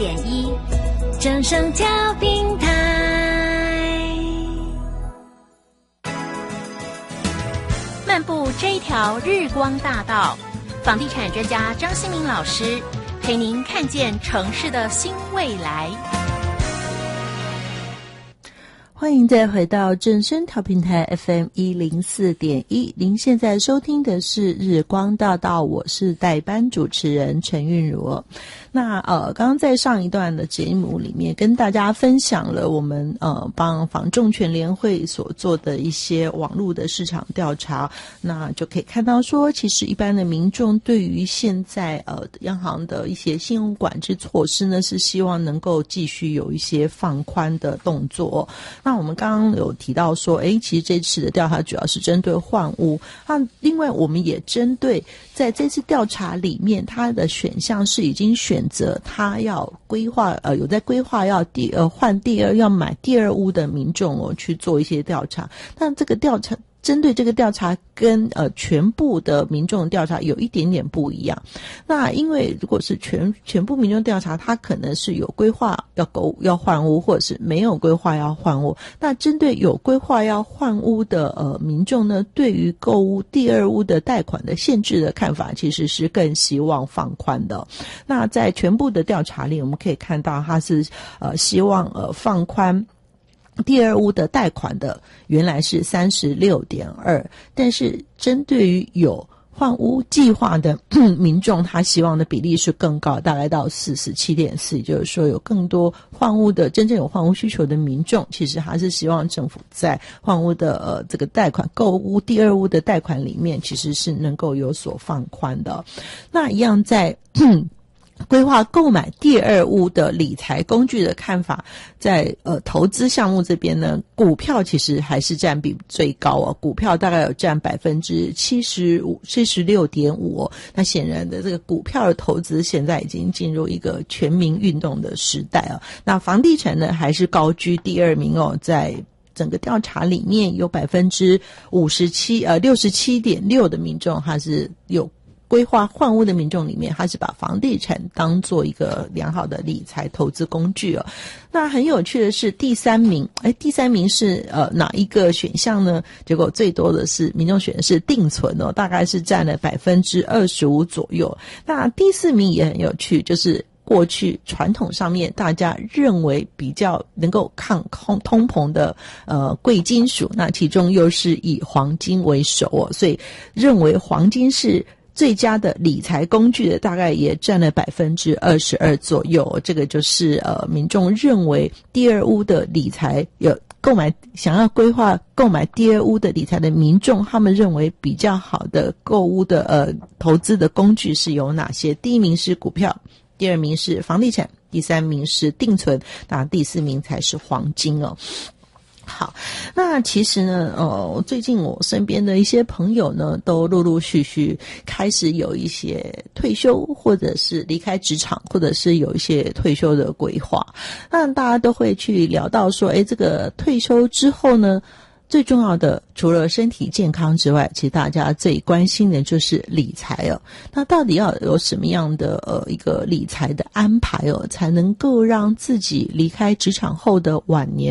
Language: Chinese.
104.1正声教平台。漫步这一条日光大道，房地产专家张新民老师陪您看见城市的新未来。 欢迎再回到正声调频台 FM104.1， 您现在收听的是日光大道，我是代班主持人陈韵如。那刚刚在上一段的节目里面跟大家分享了我们帮房仲全联会所做的一些网络的市场调查，那就可以看到说，其实一般的民众对于现在央行的一些信用管制措施呢，是希望能够继续有一些放宽的动作。那我们刚刚有提到说，其实这次的调查主要是针对换屋，那另外我们也针对在这次调查里面，它的选项是已经选择他要规划有在规划要换第二要买第二屋的民众去做一些调查。但这个调查针对这个调查跟全部的民众调查有一点点不一样。那因为如果是全部民众调查，他可能是有规划要换屋，或者是没有规划要换屋。那针对有规划要换屋的民众呢，对于购屋第二屋的贷款的限制的看法，其实是更希望放宽的。那在全部的调查里，我们可以看到他是希望放宽第二屋的贷款的原来是 36.2%， 但是针对于有换屋计划的民众，他希望的比例是更高，大概到 47.4%， 也就是说有更多换屋的真正有换屋需求的民众，其实还是希望政府在换屋的这个贷款购屋第二屋的贷款里面其实是能够有所放宽的。那一样在规划购买第二屋的理财工具的看法，在投资项目这边呢，股票其实还是占比最高股票大概有占 76.5%。那显然的这个股票的投资现在已经进入一个全民运动的时代那房地产呢还是高居第二名在整个调查里面有 67.6% 的民众他是有规划换屋的民众里面，他是把房地产当做一个良好的理财投资工具那很有趣的是第三名是哪一个选项呢？结果最多的是民众选的是定存大概是占了 25% 左右。那第四名也很有趣，就是过去传统上面大家认为比较能够抗通膨的贵金属，那其中又是以黄金为首所以认为黄金是最佳的理财工具的大概也占了 22% 左右。这个就是民众认为第二屋的理财有想要规划购买第二屋的理财的民众，他们认为比较好的购屋的投资的工具是有哪些？第一名是股票，第二名是房地产，第三名是定存，那第四名才是黄金好，那其实呢最近我身边的一些朋友呢都陆陆续续开始有一些退休或者是离开职场，或者是有一些退休的规划。那大家都会去聊到说这个退休之后呢，最重要的除了身体健康之外，其实大家最关心的就是理财那到底要有什么样的一个理财的安排才能够让自己离开职场后的晚年